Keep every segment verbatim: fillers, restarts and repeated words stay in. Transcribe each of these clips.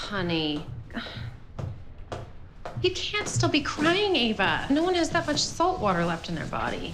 honey. You can't still be crying, Ava. No one has that much salt water left in their body.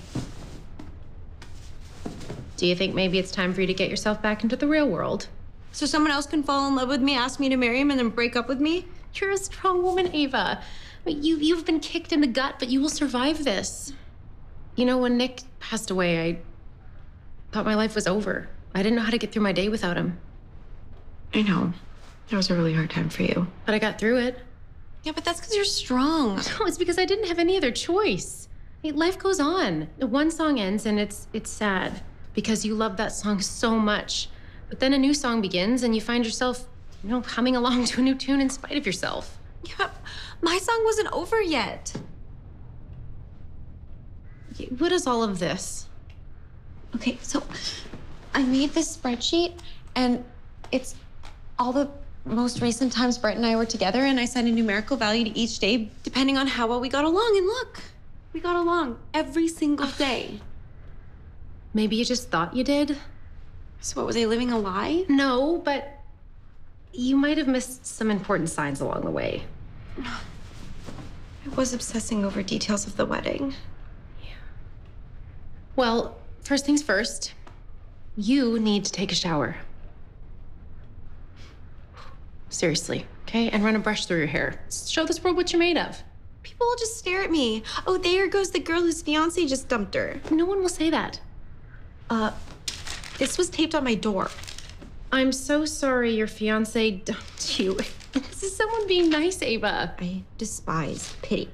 Do you think maybe it's time for you to get yourself back into the real world? So someone else can fall in love with me, ask me to marry him, and then break up with me? You're a strong woman, Ava. You, you've been kicked in the gut, but you will survive this. You know, when Nick passed away, I thought my life was over. I didn't know how to get through my day without him. I know. That was a really hard time for you. But I got through it. Yeah, but that's because you're strong. No, it's because I didn't have any other choice. I mean, life goes on. One song ends and it's it's sad because you love that song so much. But then a new song begins and you find yourself, you know, humming along to a new tune in spite of yourself. Yeah, but my song wasn't over yet. What is all of this? Okay, so I made this spreadsheet and it's all the most recent times Brett and I were together, and I set a numerical value to each day depending on how well we got along. And look, we got along every single day. Maybe you just thought you did? So what, was I living a lie? No, but you might have missed some important signs along the way. I was obsessing over details of the wedding. Yeah. Well, first things first, you need to take a shower. Seriously, okay? And run a brush through your hair. Show this world what you're made of. People will just stare at me. Oh, there goes the girl whose fiance just dumped her. No one will say that. Uh, this was taped on my door. I'm so sorry your fiance dumped you. This is someone being nice, Ava. I despise pity.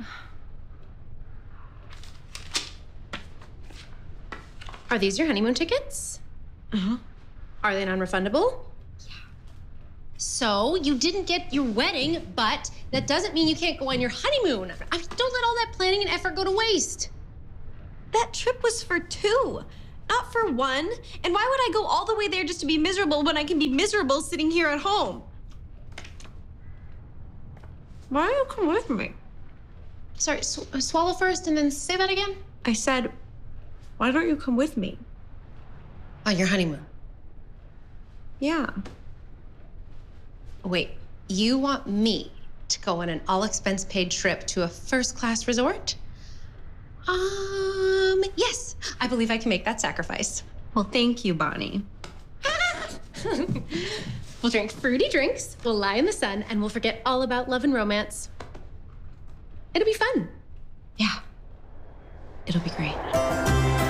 Are these your honeymoon tickets? Uh-huh. Are they non-refundable? So, you didn't get your wedding, but that doesn't mean you can't go on your honeymoon. I mean, don't let all that planning and effort go to waste. That trip was for two, not for one. And why would I go all the way there just to be miserable when I can be miserable sitting here at home? Why don't you come with me? Sorry, sw swallow first and then say that again? I said, why don't you come with me? On your honeymoon. Yeah. Wait, you want me to go on an all-expense-paid trip to a first-class resort? Um, yes, I believe I can make that sacrifice. Well, thank you, Bonnie. We'll drink fruity drinks, we'll lie in the sun, and we'll forget all about love and romance. It'll be fun. Yeah, it'll be great.